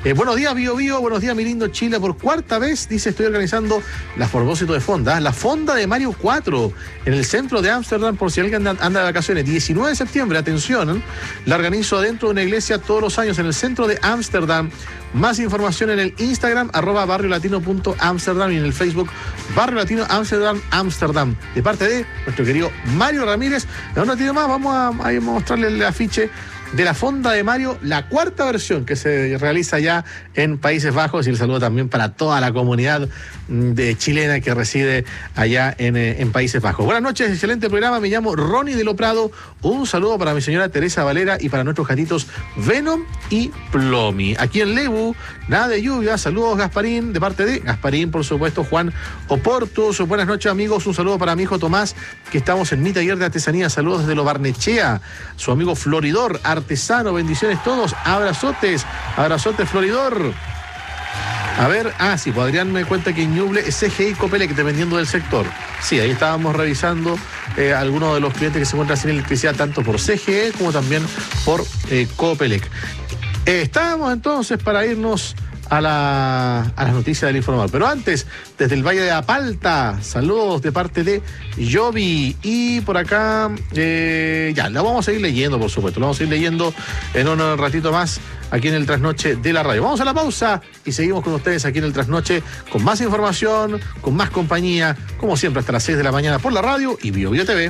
Buenos días, Bio Bio, buenos días, mi lindo Chile. Por cuarta vez, dice, estoy organizando a propósito de fonda, la fonda de Mario 4 en el centro de Ámsterdam, por si alguien anda de vacaciones. 19 de septiembre, atención, la organizo dentro de una iglesia todos los años en el centro de Ámsterdam. Más información en el Instagram, @barriolatino.amsterdam, y en el Facebook, Barrio Latino Amsterdam, de parte de nuestro querido Mario Ramírez. En un ratito más vamos a mostrarle el afiche de la fonda de Mario, la cuarta versión que se realiza ya en Países Bajos, y el saludo también para toda la comunidad de chilena que reside allá en Países Bajos. Buenas noches, excelente programa, me llamo Ronnie de Lo Prado, un saludo para mi señora Teresa Valera y para nuestros gatitos Venom y Plomi. Aquí en Lebu, nada de lluvia, saludos Gasparín, de parte de Gasparín, por supuesto, Juan Oportus. Buenas noches, amigos, un saludo para mi hijo Tomás, que estamos en mi taller de artesanía, saludos desde Lo Barnechea, su amigo Floridor, artesano, bendiciones todos, abrazotes Floridor. A ver, sí, Adrián me cuenta que en Ñuble es CGI Copelec, dependiendo del sector. Sí, ahí estábamos revisando algunos de los clientes que se encuentran sin electricidad, tanto por CGE como también por Copelec. Estábamos entonces para irnos a las noticias del informal. Pero antes, desde el Valle de Apalta, saludos de parte de Jovi. Y por acá, ya, la vamos a ir leyendo, por supuesto. Lo vamos a ir leyendo en un ratito más aquí en el Trasnoche de la Radio. Vamos a la pausa y seguimos con ustedes aquí en el Trasnoche con más información, con más compañía, como siempre hasta las 6 de la mañana por la radio y Bio Bio TV.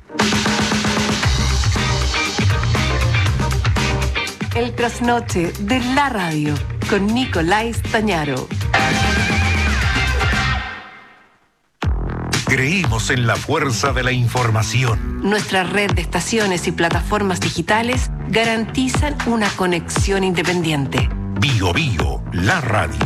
El Trasnoche de la Radio con Nicolás Tañaro. Creímos en la fuerza de la información. Nuestra red de estaciones y plataformas digitales garantizan una conexión independiente. Bio Bio, la radio.